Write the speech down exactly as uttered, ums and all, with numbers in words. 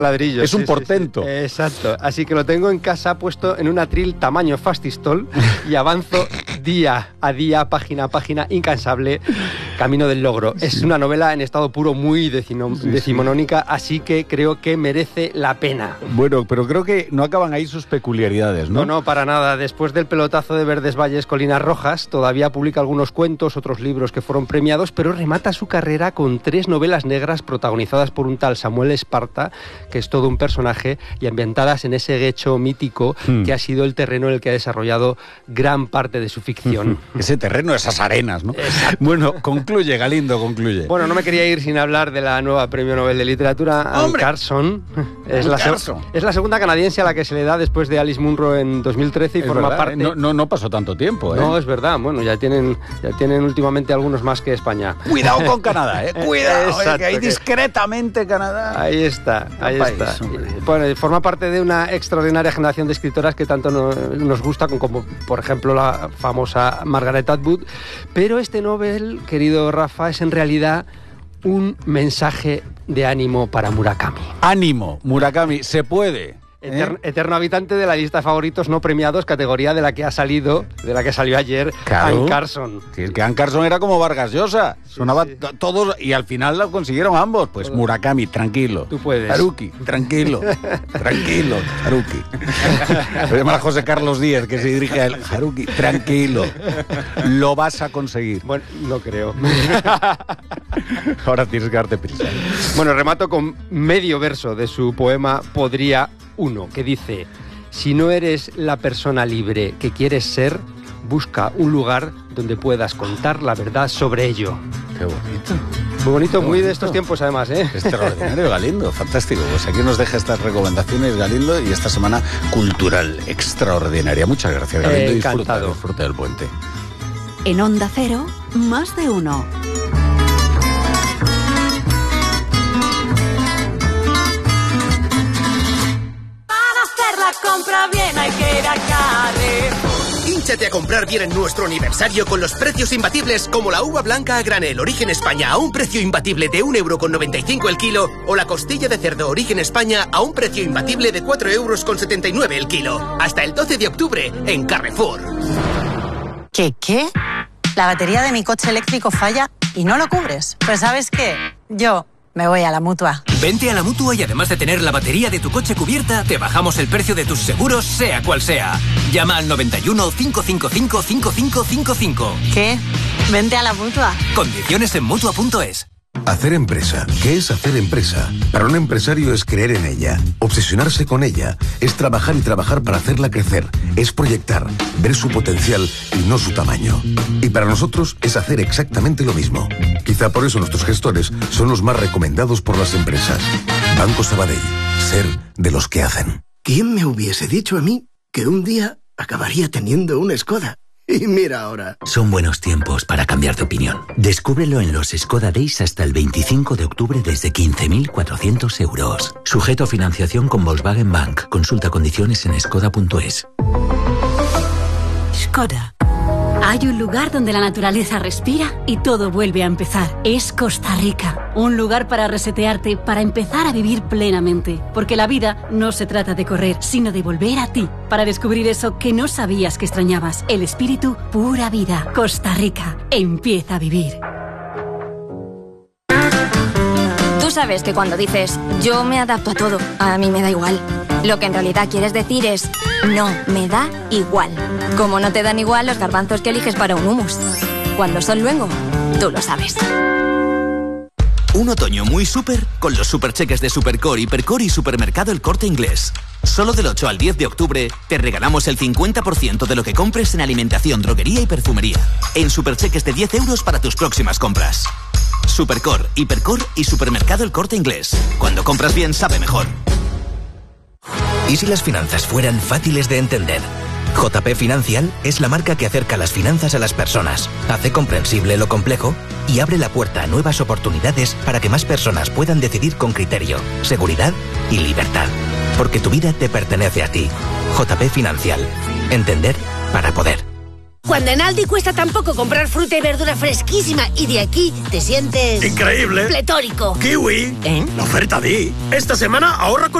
ladrillo. Es un sí, portento. Sí, sí. Exacto. Así que lo tengo en casa puesto en un atril tamaño Fastistol y avanzo día a día, página a página, incansable, camino del logro. Sí. Es una novela en estado puro muy decino, sí, decimonónica, sí. Así que creo que merece la pena. Bueno, pero creo que no acaban ahí sus peculiaridades, ¿no? No, no, para nada. Después del pelotazo de Verdes Valles, Colinas Rojas, todavía publica algunos cuentos, otros libros que fueron premiados, pero remata su carrera con tres novelas negras protagonizadas por un tal Samuel Esparta, que es todo un personaje, y ambientadas en ese guecho mítico mm. que ha sido el terreno en el que ha desarrollado gran parte de su ficción. Ese terreno, esas arenas, ¿no? Exacto. Bueno, concluye, Galindo, concluye. Bueno, no me quería ir sin hablar de la nueva Premio Nobel de Literatura, Anne Carson. Es la, Carson. es la segunda canadiense a la que se le da después de Alice Munro en dos mil trece y es forma verdad, parte... No, no, no pasó tanto tiempo, ¿eh? No, es verdad. Bueno, ya tienen, ya tienen últimamente algunos más que España. Cuidado con Canadá, ¿eh? Cuidado, Exacto, eh, que ahí que... discretamente Canadá. Ahí está, ahí país, está. Hombre. Bueno, forma parte de una extraordinaria generación de escritoras que tanto no, nos gusta, como, como por ejemplo la famosa Margaret Atwood. Pero este Nobel, querido Rafa, es en realidad un mensaje de ánimo para Murakami. Ánimo, Murakami, se puede. Eterno, ¿Eh? eterno habitante de la lista de favoritos no premiados, categoría de la que ha salido, de la que salió ayer, claro. Anne Carson. Sí, es que Anne Carson era como Vargas Llosa, sí, sonaba sí. todos y al final lo consiguieron ambos. Pues todo. Murakami, tranquilo. Tú puedes. Haruki, tranquilo, tranquilo, Haruki. Lo llama a José Carlos Díez, que se dirige a él. Haruki, tranquilo, lo vas a conseguir. Bueno, no creo. Ahora tienes que darte prisa. Bueno, remato con medio verso de su poema Podría uno, que dice: si no eres la persona libre que quieres ser, busca un lugar donde puedas contar la verdad sobre ello. Qué bonito. Muy bonito, Qué muy bonito. De estos tiempos además, ¿eh? Extraordinario, Galindo, fantástico. Pues aquí nos deja estas recomendaciones, Galindo, y esta semana cultural extraordinaria. Muchas gracias, Galindo. Eh, disfruta, disfruta del puente. En Onda Cero, más de uno. Compra bien, hay que ir a Carrefour. Hínchate a comprar bien en nuestro aniversario con los precios imbatibles, como la uva blanca a granel Origen España a un precio imbatible de un euro con noventa y cinco el kilo, o la costilla de cerdo Origen España a un precio imbatible de cuatro euros con setenta y nueve el kilo. Hasta el doce de octubre en Carrefour. ¿Qué qué? La batería de mi coche eléctrico falla y no lo cubres. Pues ¿sabes qué? Yo me voy a la Mutua. Vente a la Mutua y además de tener la batería de tu coche cubierta, te bajamos el precio de tus seguros, sea cual sea. Llama al noventa y uno, cinco cinco cinco, cinco cinco cinco cinco. ¿Qué? Vente a la Mutua. Condiciones en Mutua punto es. Hacer empresa. ¿Qué es hacer empresa? Para un empresario es creer en ella, obsesionarse con ella, es trabajar y trabajar para hacerla crecer, es proyectar, ver su potencial y no su tamaño. Y para nosotros es hacer exactamente lo mismo. Quizá por eso nuestros gestores son los más recomendados por las empresas. Banco Sabadell. Ser de los que hacen. ¿Quién me hubiese dicho a mí que un día acabaría teniendo una Skoda? Y mira ahora. Son buenos tiempos para cambiar de opinión. Descúbrelo en los Skoda Days hasta el veinticinco de octubre desde quince mil cuatrocientos euros. Sujeto a financiación con Volkswagen Bank. Consulta condiciones en skoda punto es. Skoda. Hay un lugar donde la naturaleza respira y todo vuelve a empezar. Es Costa Rica. Un lugar para resetearte, para empezar a vivir plenamente. Porque la vida no se trata de correr, sino de volver a ti. Para descubrir eso que no sabías que extrañabas. El espíritu pura vida. Costa Rica. Empieza a vivir. Tú sabes que cuando dices yo me adapto a todo, a mí me da igual. Lo que en realidad quieres decir es no, me da igual. Como no te dan igual los garbanzos que eliges para un hummus. Cuando son luengo, tú lo sabes. Un otoño muy súper con los supercheques de Supercore, Hipercore y Supermercado El Corte Inglés. Solo del ocho al diez de octubre te regalamos el cincuenta por ciento de lo que compres en alimentación, droguería y perfumería. En supercheques de diez euros para tus próximas compras. Supercore, Hipercore y Supermercado El Corte Inglés. Cuando compras bien, sabe mejor. ¿Y si las finanzas fueran fáciles de entender? J P Financial es la marca que acerca las finanzas a las personas, hace comprensible lo complejo y abre la puerta a nuevas oportunidades para que más personas puedan decidir con criterio, seguridad y libertad. Porque tu vida te pertenece a ti. J P Financial. Entender para poder. Cuando en Aldi cuesta tan poco comprar fruta y verdura fresquísima y de aquí te sientes... ¡increíble! Pletórico. ¡Kiwi! ¿Eh? La oferta di. Esta semana ahorra con